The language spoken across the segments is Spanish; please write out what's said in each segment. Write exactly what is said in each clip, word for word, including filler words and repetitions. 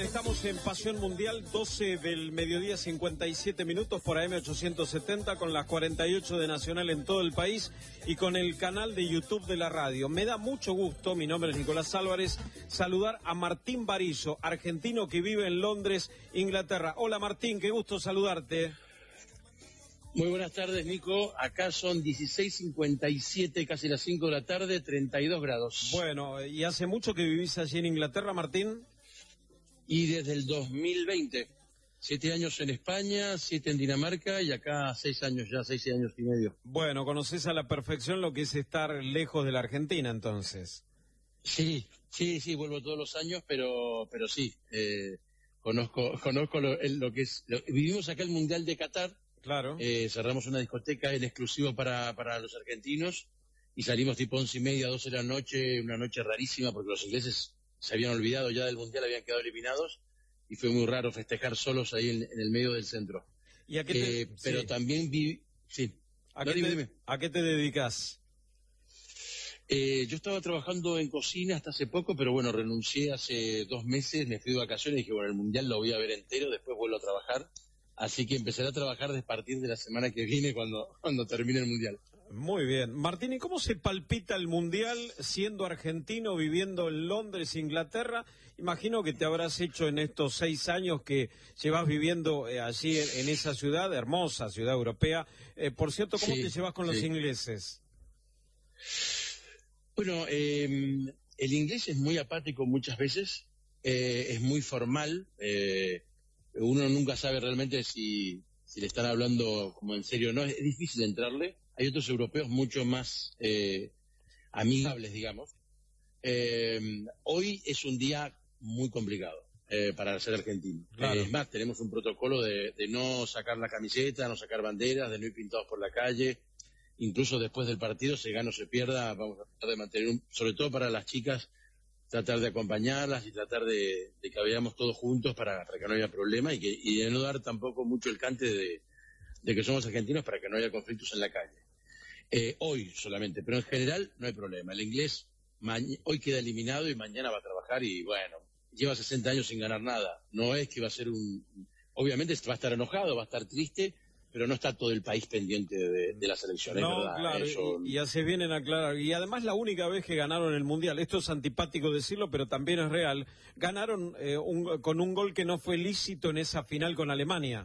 Estamos en Pasión Mundial, doce del mediodía, cincuenta y siete minutos por A M ochocientos setenta, con las cuarenta y ocho de Nacional en todo el país y con el canal de YouTube de la radio. Me da mucho gusto, mi nombre es Nicolás Álvarez, saludar a Martín Barizo, argentino que vive en Londres, Inglaterra. Hola Martín, qué gusto saludarte. Muy buenas tardes, Nico. Acá son dieciséis cincuenta y siete, casi las cinco de la tarde, treinta y dos grados. Bueno, ¿y hace mucho que vivís allí en Inglaterra, Martín? Y desde el dos mil veinte, siete años en España, siete en Dinamarca y acá seis años ya, seis años y medio. Bueno, conoces a la perfección lo que es estar lejos de la Argentina, entonces. Sí, sí, sí, vuelvo todos los años, pero pero sí, eh, conozco conozco lo, lo que es. Lo, vivimos acá el Mundial de Qatar. Claro. Eh, cerramos una discoteca en exclusivo para, para los argentinos y salimos tipo once y media, doce de la noche, una noche rarísima porque los ingleses se habían olvidado ya del Mundial, habían quedado eliminados y fue muy raro festejar solos ahí en, en el medio del centro. ¿Y a qué te, eh, pero sí. también vi... Sí. ¿A, no, qué dime, te, dime. ¿A qué te dedicas? Eh, yo estaba trabajando en cocina hasta hace poco, pero bueno, renuncié hace dos meses, me fui de vacaciones y dije, bueno, el Mundial lo voy a ver entero, después vuelvo a trabajar. Así que empezaré a trabajar a partir de la semana que viene cuando, cuando termine el Mundial. Muy bien. Martín, ¿y cómo se palpita el Mundial siendo argentino, viviendo en Londres, Inglaterra? Imagino que te habrás hecho en estos seis años que llevas viviendo eh, allí en, en esa ciudad, hermosa ciudad europea. Eh, por cierto, ¿cómo sí, te llevas con sí. los ingleses? Bueno, eh, el inglés es muy apático muchas veces, eh, es muy formal, eh, uno nunca sabe realmente si, si le están hablando como en serio o no, es, es difícil entrarle. Hay otros europeos mucho más eh, amigables, digamos. Eh, hoy es un día muy complicado eh, para ser argentino. Claro. Eh, es más, tenemos un protocolo de, de no sacar la camiseta, no sacar banderas, de no ir pintados por la calle. Incluso después del partido, se gane o se pierda, vamos a tratar de mantener, un, sobre todo para las chicas, tratar de acompañarlas y tratar de, de que veamos todos juntos para, para que no haya problema y, que, y de no dar tampoco mucho el cante de, de que somos argentinos para que no haya conflictos en la calle. Eh, hoy solamente, pero en general no hay problema. El inglés hoy queda eliminado y mañana va a trabajar y bueno, lleva sesenta años sin ganar nada. No es que va a ser un... Obviamente va a estar enojado, va a estar triste, pero no está todo el país pendiente de, de la selección, es no, verdad. Claro, eso... y, y ya se vienen a aclarar. Y además la única vez que ganaron el Mundial, esto es antipático decirlo, pero también es real, ganaron eh, un, con un gol que no fue lícito en esa final con Alemania.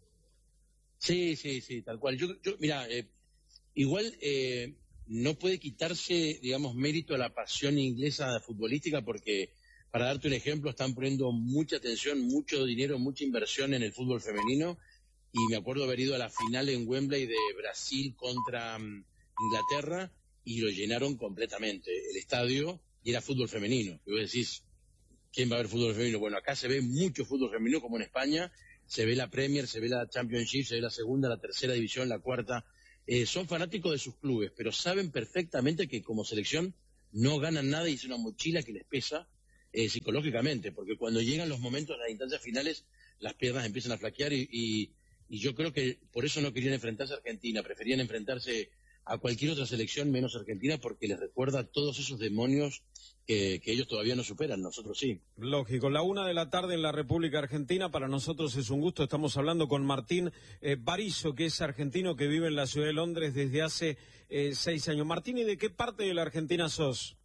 Sí, sí, sí, tal cual. Yo, yo mira, eh, igual eh, no puede quitarse, digamos, mérito a la pasión inglesa futbolística porque, para darte un ejemplo, están poniendo mucha atención, mucho dinero, mucha inversión en el fútbol femenino. Y me acuerdo haber ido a la final en Wembley de Brasil contra um, Inglaterra y lo llenaron completamente el estadio y era fútbol femenino. Y vos decís, ¿quién va a ver fútbol femenino? Bueno, acá se ve mucho fútbol femenino como en España, se ve la Premier, se ve la Championship, se ve la segunda, la tercera división, la cuarta. Eh, son fanáticos de sus clubes, pero saben perfectamente que como selección no ganan nada y es una mochila que les pesa eh, psicológicamente, porque cuando llegan los momentos, las instancias finales, las piernas empiezan a flaquear y... y Y yo creo que por eso no querían enfrentarse a Argentina, preferían enfrentarse a cualquier otra selección menos Argentina porque les recuerda todos esos demonios que, que ellos todavía no superan, nosotros sí. Lógico, la una de la tarde en la República Argentina, para nosotros es un gusto, estamos hablando con Martín eh, Barizo, que es argentino que vive en la ciudad de Londres desde hace eh, seis años. Martín, ¿y de qué parte de la Argentina sos?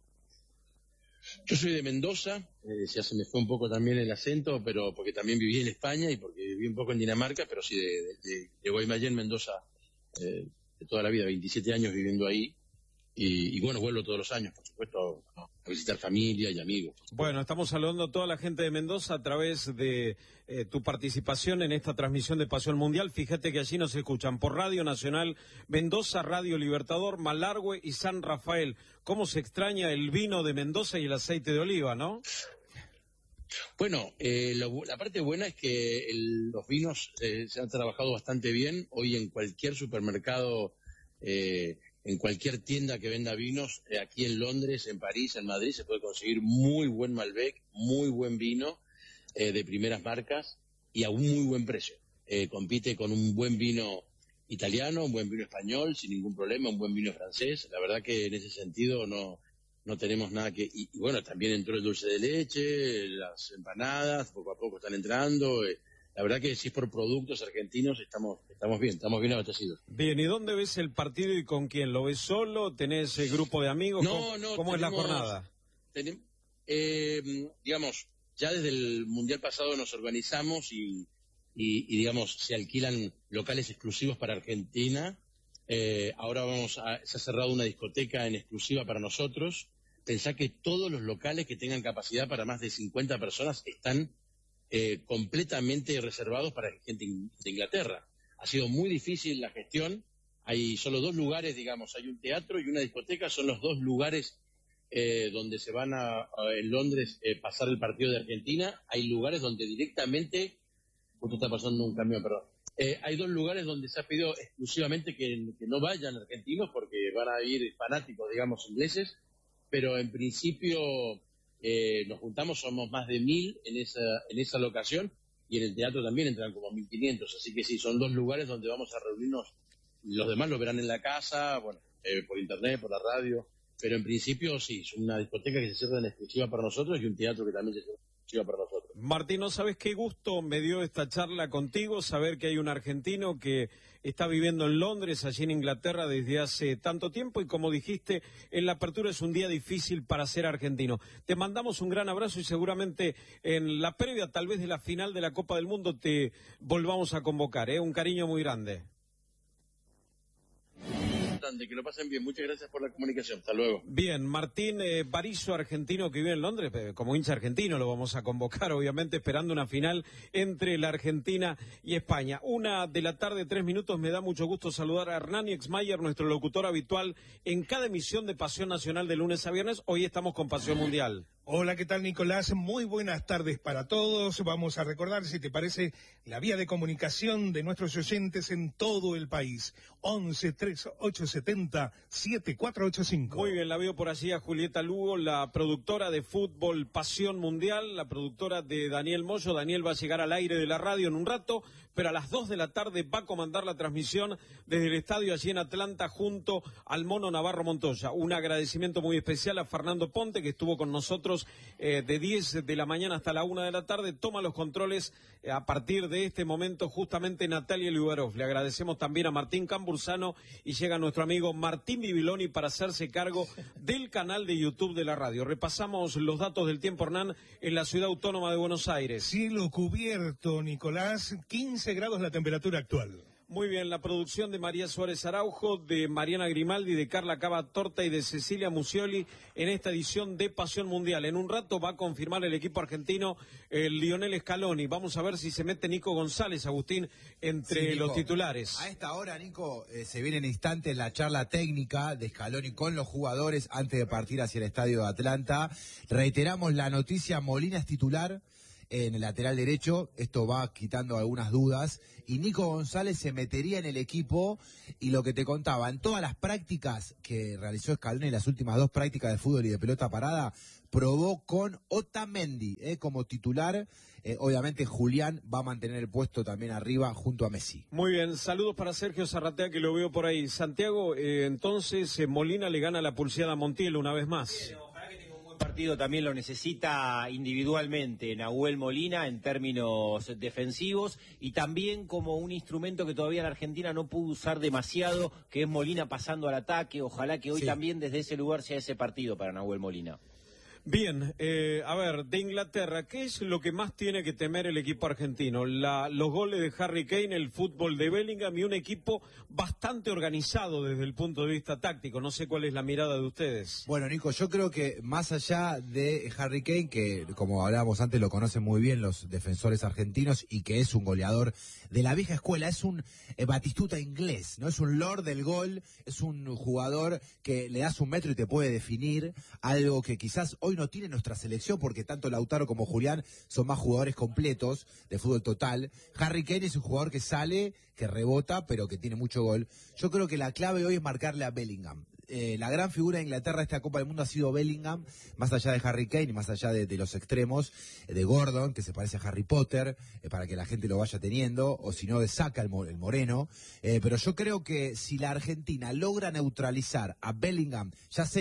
Yo soy de Mendoza, eh, ya se me fue un poco también el acento, pero porque también viví en España y porque viví un poco en Dinamarca, pero sí de, de, de Guaymallén, Mendoza, eh, de toda la vida, veintisiete años viviendo ahí. Y, y bueno, vuelvo todos los años, por supuesto, a visitar familia y amigos. Bueno, estamos saludando a toda la gente de Mendoza a través de eh, tu participación en esta transmisión de Pasión Mundial. Fíjate que allí nos escuchan por Radio Nacional, Mendoza, Radio Libertador, Malargüe y San Rafael. ¿Cómo se extraña el vino de Mendoza y el aceite de oliva, no? Bueno, eh, lo, la parte buena es que el, los vinos eh, se han trabajado bastante bien. Hoy en cualquier supermercado... Eh, en cualquier tienda que venda vinos, eh, aquí en Londres, en París, en Madrid, se puede conseguir muy buen Malbec, muy buen vino eh, de primeras marcas y a un muy buen precio. Eh, compite con un buen vino italiano, un buen vino español, sin ningún problema, un buen vino francés. La verdad que en ese sentido no no tenemos nada que... Y, y bueno, también entró el dulce de leche, las empanadas, poco a poco están entrando. Eh, la verdad que si es por productos argentinos estamos estamos bien, estamos bien abastecidos. Bien, ¿y dónde ves el partido y con quién? ¿Lo ves solo? ¿Tenés el grupo de amigos? No, ¿Cómo, no, ¿cómo tenemos, es la jornada? Tenemos, eh, digamos, ya desde el Mundial pasado nos organizamos y, y, y digamos, se alquilan locales exclusivos para Argentina. Eh, ahora vamos a, se ha cerrado una discoteca en exclusiva para nosotros. Pensá que todos los locales que tengan capacidad para más de cincuenta personas están eh, completamente reservados para gente de Inglaterra. Ha sido muy difícil la gestión. Hay solo dos lugares, digamos, hay un teatro y una discoteca, son los dos lugares eh, donde se van a, a en Londres eh, pasar el partido de Argentina. Hay lugares donde directamente, justo está pasando un camión, perdón. Eh, hay dos lugares donde se ha pedido exclusivamente que, que no vayan argentinos porque van a ir fanáticos, digamos, ingleses, pero en principio eh, nos juntamos, somos más de mil en esa, en esa locación y en el teatro también entran como mil quinientos, así que sí, son dos lugares donde vamos a reunirnos. Los demás lo verán en la casa, bueno, eh, por internet, por la radio, pero en principio sí, es una discoteca que se cierra en exclusiva para nosotros y un teatro que también se cierra en exclusiva para nosotros. Martín, ¿no sabes qué gusto me dio esta charla contigo? Saber que hay un argentino que está viviendo en Londres, allí en Inglaterra, desde hace tanto tiempo y como dijiste, en la apertura es un día difícil para ser argentino. Te mandamos un gran abrazo y seguramente en la previa, tal vez de la final de la Copa del Mundo, te volvamos a convocar, ¿eh? Un cariño muy grande. Que lo pasen bien, muchas gracias por la comunicación, hasta luego. Bien, Martín eh, Barizo, argentino que vive en Londres, eh, como hincha argentino lo vamos a convocar, obviamente esperando una final entre la Argentina y España. Una de la tarde, tres minutos, me da mucho gusto saludar a Hernán Exmayer, nuestro locutor habitual en cada emisión de Pasión Nacional de lunes a viernes. Hoy estamos con Pasión Mundial. Hola, ¿qué tal, Nicolás? Muy buenas tardes para todos. Vamos a recordar, si te parece, la vía de comunicación de nuestros oyentes en todo el país. once, tres, ocho, setenta, siete cuatro ocho cinco. Muy bien, la veo por allí a Julieta Lugo, la productora de fútbol Pasión Mundial, la productora de Daniel Moyo. Daniel va a llegar al aire de la radio en un rato, pero a las dos de la tarde va a comandar la transmisión desde el estadio allí en Atlanta junto al Mono Navarro Montoya. Un agradecimiento muy especial a Fernando Ponte, que estuvo con nosotros eh, de diez de la mañana hasta la una de la tarde. Toma los controles eh, a partir de este momento justamente Natalia Liubarov. Le agradecemos también a Martín Cambursano y llega nuestro amigo Martín Bibiloni para hacerse cargo del canal de YouTube de la radio. Repasamos los datos del tiempo, Hernán, en la ciudad autónoma de Buenos Aires. Cielo cubierto, Nicolás, quince grados la temperatura actual. Muy bien, la producción de María Suárez Araujo, de Mariana Grimaldi, de Carla Cava Torta y de Cecilia Musioli en esta edición de Pasión Mundial. En un rato va a confirmar el equipo argentino el Lionel Scaloni. Vamos a ver si se mete Nico González, Agustín, entre sí, Nico, los titulares. A esta hora, Nico, eh, se viene en instantes la charla técnica de Scaloni con los jugadores antes de partir hacia el estadio de Atlanta. Reiteramos la noticia, Molina es titular en el lateral derecho, esto va quitando algunas dudas, y Nico González se metería en el equipo, y lo que te contaba, en todas las prácticas que realizó Scaloni, en las últimas dos prácticas de fútbol y de pelota parada, probó con Otamendi eh, como titular. Eh, obviamente Julián va a mantener el puesto también arriba junto a Messi. Muy bien, saludos para Sergio Zarratea, que lo veo por ahí. Santiago, eh, entonces eh, Molina le gana la pulseada a Montiel una vez más. Sí, partido también lo necesita individualmente Nahuel Molina en términos defensivos y también como un instrumento que todavía la Argentina no pudo usar demasiado, que es Molina pasando al ataque. Ojalá que hoy sí, también desde ese lugar sea ese partido para Nahuel Molina. Bien, eh, a ver, de Inglaterra, ¿qué es lo que más tiene que temer el equipo argentino? La, los goles de Harry Kane, el fútbol de Bellingham y un equipo bastante organizado desde el punto de vista táctico. No sé cuál es la mirada de ustedes. Bueno, Nico, yo creo que más allá de Harry Kane, que como hablábamos antes lo conocen muy bien los defensores argentinos y que es un goleador de la vieja escuela, es un eh, Batistuta inglés, ¿no? Es un lord del gol, es un jugador que le das un metro y te puede definir, algo que quizás hoy no tiene nuestra selección porque tanto Lautaro como Julián son más jugadores completos de fútbol total. Harry Kane es un jugador que sale, que rebota, pero que tiene mucho gol. Yo creo que la clave hoy es marcarle a Bellingham. Eh, la gran figura de Inglaterra de esta Copa del Mundo ha sido Bellingham, más allá de Harry Kane y más allá de, de los extremos, eh, de Gordon, que se parece a Harry Potter, eh, para que la gente lo vaya teniendo, o si no de Saka, el, el moreno. Eh, pero yo creo que si la Argentina logra neutralizar a Bellingham, ya sea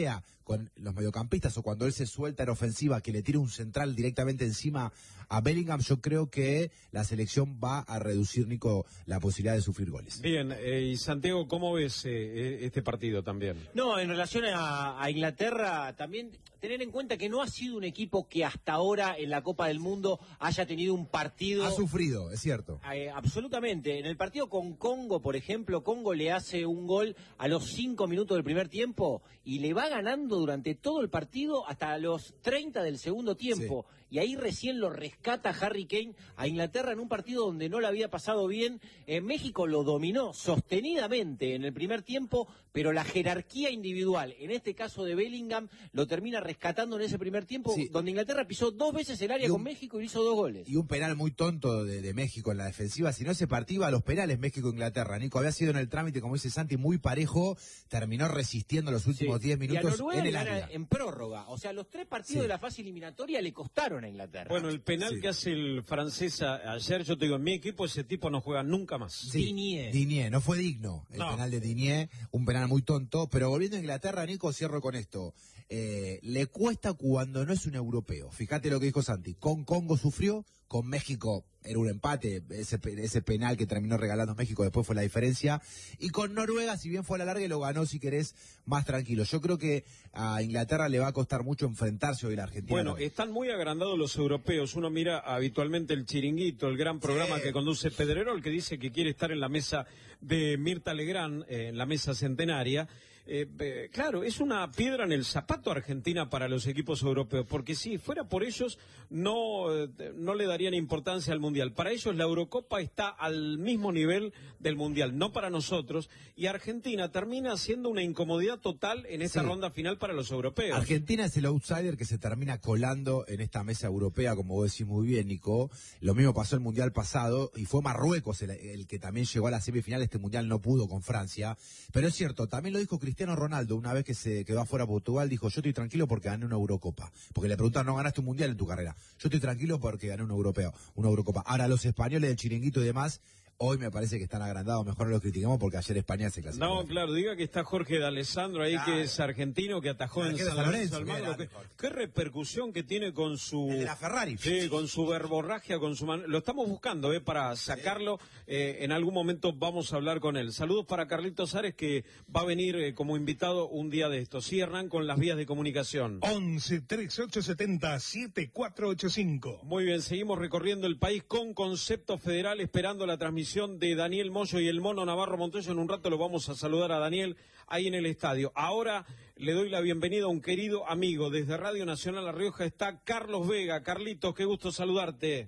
con los mediocampistas o cuando él se suelta en ofensiva, que le tire un central directamente encima a Bellingham, yo creo que la selección va a reducir, Nico, la posibilidad de sufrir goles. Bien, eh, y Santiago, ¿cómo ves eh, este partido también? No, en relación a, a Inglaterra, también tener en cuenta que no ha sido un equipo que hasta ahora en la Copa del Mundo haya tenido un partido... Ha sufrido, es cierto. Eh, absolutamente. En el partido con Congo, por ejemplo, Congo le hace un gol a los cinco minutos del primer tiempo y le va ganando durante todo el partido hasta los treinta del segundo tiempo. Sí. Y ahí recién lo rescata Harry Kane a Inglaterra en un partido donde no le había pasado bien. Eh, México lo dominó sostenidamente en el primer tiempo, pero la jerarquía individual, en este caso de Bellingham, lo termina rescatando en ese primer tiempo, sí, donde Inglaterra pisó dos veces el área un, con México y hizo dos goles. Y un penal muy tonto de, de México en la defensiva. Si no se partía a los penales México-Inglaterra, Nico, había sido en el trámite, como dice Santi, muy parejo, terminó resistiendo los últimos diez sí. minutos en el área. En prórroga, o sea, los tres partidos sí. de la fase eliminatoria le costaron a Inglaterra. Bueno, el penal sí. que hace el francés ayer, yo te digo, en mi equipo ese tipo no juega nunca más. Sí, Digne. Digne, no fue digno el no. penal de Digne, un penal muy tonto, pero volviendo a Inglaterra, Nico, cierro con esto. Eh, le cuesta cuando no es un europeo. Fíjate lo que dijo Santi, con Congo sufrió, con México era un empate, ese, ese penal que terminó regalando México después fue la diferencia, y con Noruega, si bien fue a la larga, lo ganó, si querés, más tranquilo. Yo creo que a Inglaterra le va a costar mucho enfrentarse hoy a la Argentina. Bueno, están muy agrandados los europeos, uno mira habitualmente el Chiringuito, el gran programa sí. que conduce Pedrerol, que dice que quiere estar en la mesa de Mirta Legrand, eh, en la mesa centenaria. Eh, eh, claro, es una piedra en el zapato Argentina para los equipos europeos, porque si fuera por ellos no, eh, no le darían importancia al Mundial. Para ellos la Eurocopa está al mismo nivel del Mundial, no para nosotros, y Argentina termina siendo una incomodidad total en esta sí. ronda final para los europeos. Argentina es el outsider que se termina colando en esta mesa europea, como vos decís muy bien, Nico. Lo mismo pasó el Mundial pasado, y fue Marruecos el, el que también llegó a la semifinal. Este Mundial no pudo con Francia, pero es cierto, también lo dijo Cristiano Ronaldo, una vez que se quedó afuera Portugal, dijo, yo estoy tranquilo porque gané una Eurocopa. Porque le preguntaron, no ganaste un Mundial en tu carrera. Yo estoy tranquilo porque gané un europeo, una Eurocopa. Ahora los españoles del Chiringuito y demás, hoy me parece que están agrandados, mejor no los critiquemos porque ayer España se clasificó. No, claro, diga que está Jorge D'Alessandro ahí, claro. que es argentino, que atajó claro, en San Lorenzo Almagro. ¿Qué, qué repercusión que tiene con su... El de la Ferrari. Sí, con su verborragia, con su... Man... Lo estamos buscando, eh, para sacarlo. Eh, en algún momento vamos a hablar con él. Saludos para Carlitos Ares, que va a venir eh, como invitado un día de estos. Cierran con las vías de comunicación. once, trece, ochocientos setenta, setenta y cuatro ochenta y cinco. Muy bien, seguimos recorriendo el país con Concepto Federal, esperando la transmisión de Daniel Moyo y el Mono Navarro Montoyo. En un rato lo vamos a saludar a Daniel ahí en el estadio. Ahora le doy la bienvenida a un querido amigo. Desde Radio Nacional La Rioja está Carlos Vega. Carlitos, qué gusto saludarte.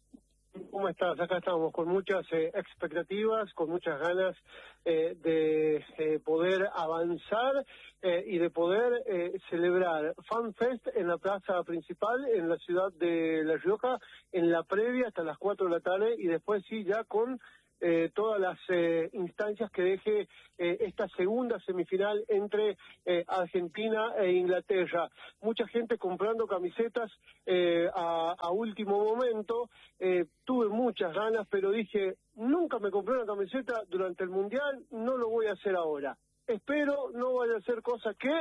¿Cómo estás? Acá estamos con muchas eh, expectativas, con muchas ganas eh, de eh, poder avanzar eh, y de poder eh, celebrar FanFest en la plaza principal, en la ciudad de La Rioja, en la previa hasta las cuatro de la tarde, y después sí ya con eh, todas las eh, instancias que deje eh, esta segunda semifinal entre eh, Argentina e Inglaterra. Mucha gente comprando camisetas eh, a, a último momento. Eh, tuve muchas ganas, pero dije, nunca me compré una camiseta durante el Mundial, no lo voy a hacer ahora. Espero no vaya a ser cosa que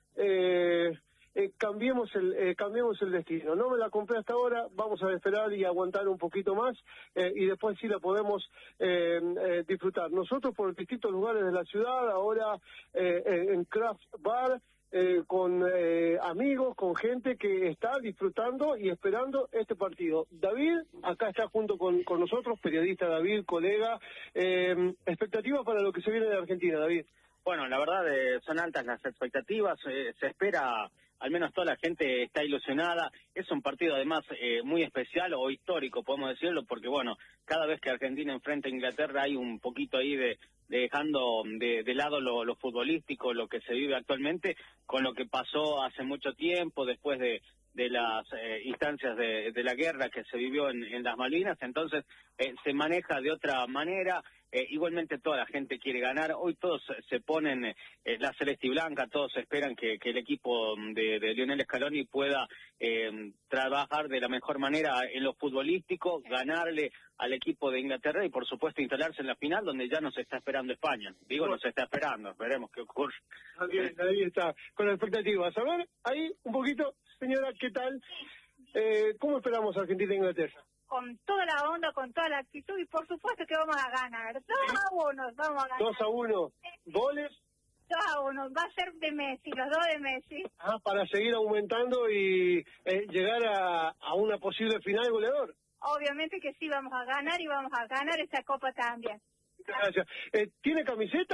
eh, eh, cambiemos el eh, cambiemos el destino. No me la compré hasta ahora, vamos a esperar y aguantar un poquito más eh, y después sí la podemos eh, eh, disfrutar. Nosotros por distintos lugares de la ciudad, ahora eh, en Craft Bar, Eh, con eh, amigos, con gente que está disfrutando y esperando este partido. David, acá está junto con, con nosotros, periodista David, colega. Eh, expectativas para lo que se viene de Argentina, David. Bueno, la verdad eh, son altas las expectativas, eh, se espera, al menos toda la gente está ilusionada. Es un partido además eh, muy especial o histórico, podemos decirlo, porque bueno, cada vez que Argentina enfrenta a Inglaterra hay un poquito ahí de dejando de, de lado lo, lo futbolístico, lo que se vive actualmente, con lo que pasó hace mucho tiempo, después de, de las eh, instancias de, de la guerra que se vivió en, en las Malvinas. Entonces eh, se maneja de otra manera. Eh, igualmente toda la gente quiere ganar. Hoy todos se ponen eh, la celeste y blanca, todos esperan que, que el equipo de, de Lionel Scaloni pueda eh, trabajar de la mejor manera en lo futbolístico, ganarle al equipo de Inglaterra y por supuesto instalarse en la final, donde ya nos está esperando esperando España. Digo, nos está esperando, veremos qué ocurre. Ahí, ahí está, con las expectativas. A ver, ahí un poquito, señora, ¿qué tal? Eh, ¿Cómo esperamos a Argentina e Inglaterra? Con toda la onda, con toda la actitud y por supuesto que vamos a ganar. Dos a uno, vamos a ganar. Dos a uno. ¿Goles? Dos a uno, va a ser de Messi, los dos de Messi. Ah, para seguir aumentando y eh, llegar a, a una posible final goleador. Obviamente que sí, vamos a ganar y vamos a ganar esta copa también. Gracias. Eh, ¿Tiene camiseta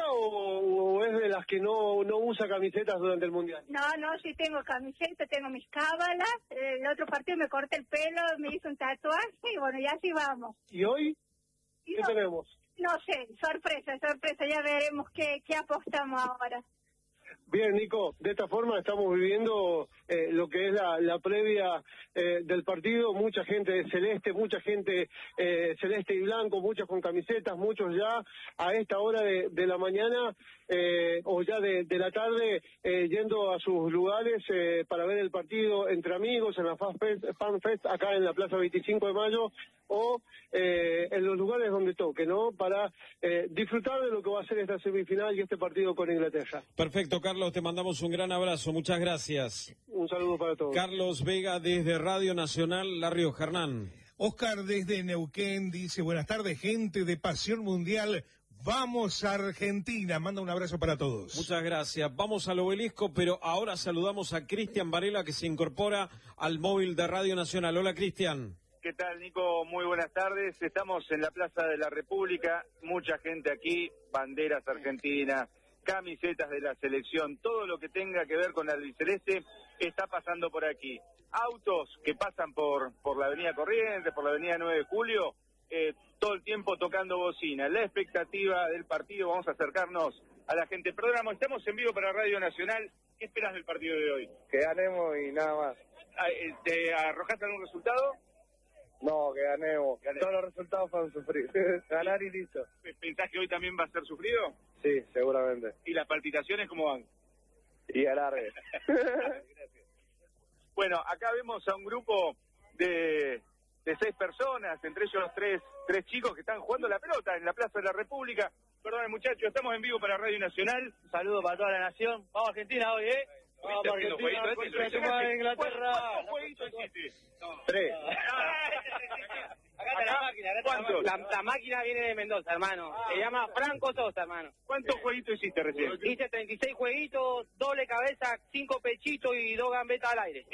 o, o es de las que no, no usa camisetas durante el Mundial? No, no, sí tengo camiseta, tengo mis cábalas. El otro partido me corté el pelo, me hizo un tatuaje y bueno, ya así vamos. ¿Y hoy qué no, tenemos? No sé, sorpresa, sorpresa, ya veremos qué, qué apostamos ahora. Bien, Nico, de esta forma estamos viviendo eh, lo que es la, la previa eh, del partido, mucha gente celeste, mucha gente eh, celeste y blanco, muchos con camisetas, muchos ya a esta hora de, de la mañana eh, o ya de, de la tarde eh, yendo a sus lugares eh, para ver el partido entre amigos en la Fan Fest, Fan Fest acá en la Plaza veinticinco de Mayo o eh, en los lugares donde toque, ¿no? Para eh, disfrutar de lo que va a ser esta semifinal y este partido con Inglaterra. Perfecto, Carlos, te mandamos un gran abrazo, muchas gracias. Un saludo para todos. Carlos Vega desde Radio Nacional La Rioja. Hernán. Oscar desde Neuquén dice, buenas tardes, gente de Pasión Mundial, vamos a Argentina. Manda un abrazo para todos. Muchas gracias. Vamos al obelisco, pero ahora saludamos a Cristian Varela, que se incorpora al móvil de Radio Nacional. Hola, Cristian. ¿Qué tal, Nico? Muy buenas tardes. Estamos en la Plaza de la República, mucha gente aquí, banderas argentinas, camisetas de la selección, todo lo que tenga que ver con el albiceleste está pasando por aquí. Autos que pasan por, por la avenida Corrientes, por la avenida nueve de julio, eh, todo el tiempo tocando bocina. La expectativa del partido, vamos a acercarnos a la gente. Programa, estamos en vivo para Radio Nacional. ¿Qué esperas del partido de hoy? Que ganemos y nada más. ¿Te arrojaste algún resultado? No, que ganemos. Ganemos. Todos los resultados van a sufrir. Ganar y listo. ¿Pensás que hoy también va a ser sufrido? Sí, seguramente. ¿Y las palpitaciones cómo van? Y alargue. Gracias. Bueno, acá vemos a un grupo de, de seis personas, entre ellos tres, tres chicos que están jugando la pelota en la Plaza de la República. Perdón, muchachos, estamos en vivo para Radio Nacional. Un saludo para toda la nación. Vamos a Argentina hoy, ¿eh? Vamos a Argentina, ¿Cuántos jueguitos hiciste? Tres. Acá está la máquina, acá está la máquina. La, la máquina viene de Mendoza, hermano. Ah. Se llama Franco Sosa, hermano. ¿Cuántos jueguitos hiciste recién? Hice treinta y seis jueguitos, doble cabeza, cinco pechitos y dos gambetas al aire.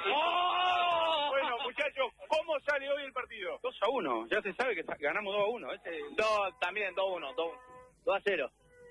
¡Oh! Bueno, muchachos, ¿cómo sale hoy el partido? dos a uno, ya se sabe que ganamos dos a uno. Ese... dos, también dos a uno, dos a cero.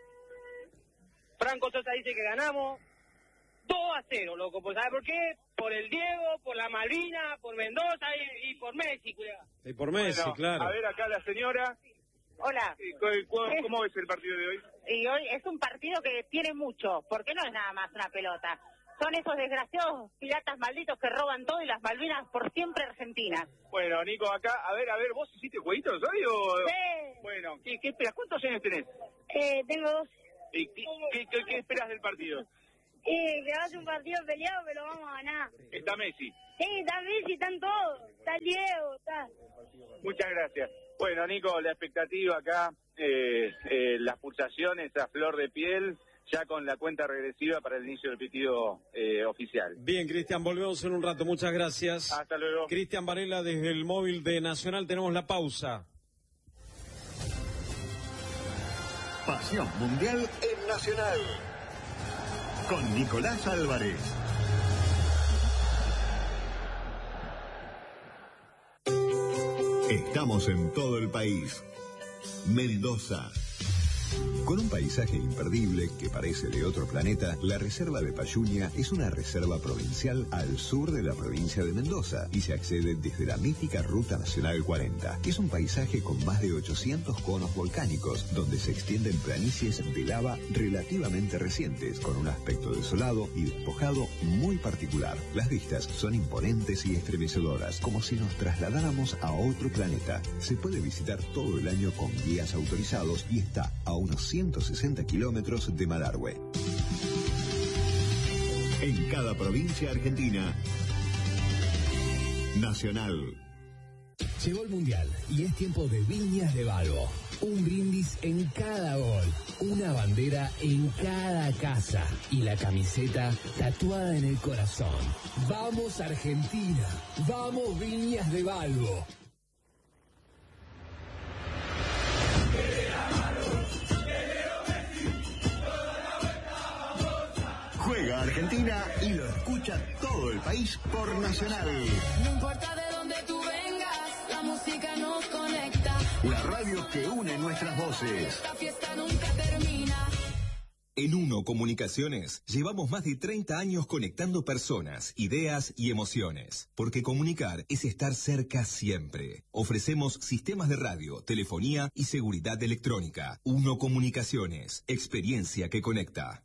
Franco Sosa dice que ganamos dos a cero, loco. Pues, ¿sabes por qué? Por el Diego, por la Malvina, por Mendoza y, y por Messi, cuidado. Y por Messi, Bueno, claro. A ver acá la señora. Hola. ¿Cómo, ¿Cómo ves el partido de hoy? Y hoy es un partido que tiene mucho, porque no es nada más una pelota. Son esos desgraciados piratas malditos que roban todo y las Malvinas por siempre argentinas. Bueno, Nico, acá, a ver, a ver, ¿vos hiciste jueguitos hoy o...? Sí. Bueno, ¿qué, qué esperas? ¿Cuántos años tenés? Eh, tengo dos. ¿Y qué, qué, qué, qué esperas del partido? Y que va a ser un partido peleado, pero vamos a ganar. Está Messi. Sí, está Messi, están todos. Está el Diego, está... Muchas gracias. Bueno, Nico, la expectativa acá, eh, eh, las pulsaciones a flor de piel, ya con la cuenta regresiva para el inicio del pitido eh, oficial. Bien, Cristian, volvemos en un rato. Muchas gracias. Hasta luego. Cristian Varela desde el móvil de Nacional. Tenemos la pausa. Pasión Mundial en Nacional. Con Nicolás Álvarez. Estamos en todo el país. Mendoza. Con un paisaje imperdible que parece de otro planeta, la Reserva de Payunia es una reserva provincial al sur de la provincia de Mendoza y se accede desde la mítica Ruta Nacional cuarenta. Es un paisaje con más de ochocientos conos volcánicos, donde se extienden planicies de lava relativamente recientes, con un aspecto desolado y despojado muy particular. Las vistas son imponentes y estremecedoras, como si nos trasladáramos a otro planeta. Se puede visitar todo el año con guías autorizados y está a unos ciento sesenta kilómetros de Malargüe. En cada provincia argentina, Nacional. Llegó el Mundial y es tiempo de Viñas de Balbo. Un brindis en cada gol, una bandera en cada casa y la camiseta tatuada en el corazón. ¡Vamos Argentina! ¡Vamos Viñas de Valvo! Juega Argentina y lo escucha todo el país por Nacional. No importa de dónde tú vengas, la música nos conecta. La radio que une nuestras voces. La fiesta nunca termina. En Uno Comunicaciones llevamos más de treinta años conectando personas, ideas y emociones. Porque comunicar es estar cerca siempre. Ofrecemos sistemas de radio, telefonía y seguridad electrónica. Uno Comunicaciones, experiencia que conecta.